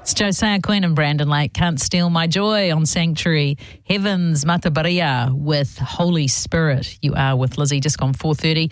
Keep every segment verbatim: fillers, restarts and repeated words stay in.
It's Josiah Quinn and Brandon Lake. Can't Steal My Joy on Sanctuary. Heavens Matabaria with Holy Spirit. You are with Lizzie, just gone four thirty.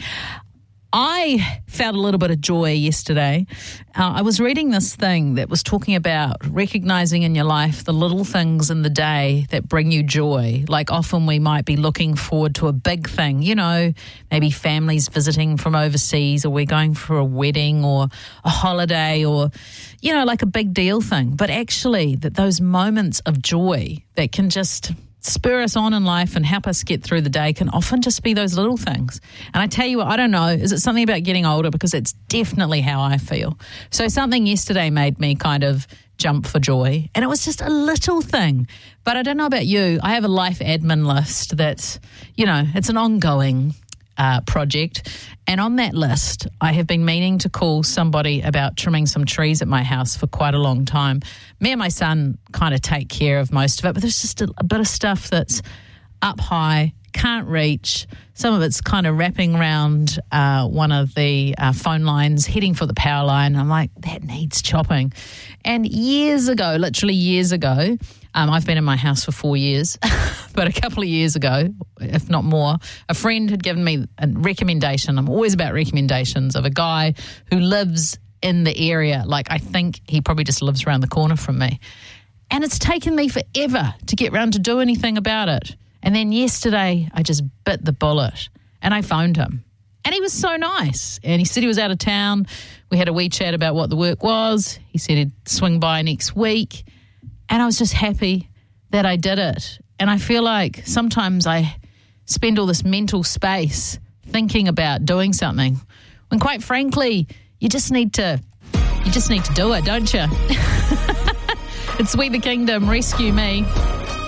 I felt a little bit of joy yesterday. Uh, I was reading this thing that was talking about recognizing in your life the little things in the day that bring you joy. Like often we might be looking forward to a big thing, you know, maybe families visiting from overseas, or we're going for a wedding or a holiday, or, you know, like a big deal thing. But actually that those moments of joy that can just spur us on in life and help us get through the day can often just be those little things. And I tell you what, I don't know, is it something about getting older? Because it's definitely how I feel. So something yesterday made me kind of jump for joy, and it was just a little thing. But I don't know about you. I have a life admin list that's, you know, it's an ongoing uh, project. And on that list, I have been meaning to call somebody about trimming some trees at my house for quite a long time. Me and my son kind of take care of most of it, but there's just a, a bit of stuff that's up high, can't reach. Some of it's kind of wrapping around uh, one of the uh, phone lines, heading for the power line. I'm like, that needs chopping. And years ago, literally years ago, Um, I've been in my house for four years, but a couple of years ago, if not more, a friend had given me a recommendation. I'm always about recommendations of a guy who lives in the area. Like, I think he probably just lives around the corner from me. And it's taken me forever to get round to do anything about it. And then yesterday, I just bit the bullet and I phoned him. And he was so nice. And he said he was out of town. We had a wee chat about what the work was. He said he'd swing by next week. And I was just happy that I did it. And I feel like sometimes I spend all this mental space thinking about doing something, when quite frankly, you just need to, you just need to do it, don't you? It's We the Kingdom, Rescue Me.